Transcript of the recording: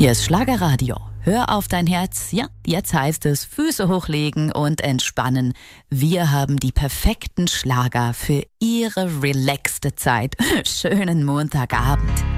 Hier ist Schlagerradio. Hör auf dein Herz. Ja, jetzt heißt es Füße hochlegen und entspannen. Wir haben die perfekten Schlager für Ihre relaxte Zeit. Schönen Montagabend.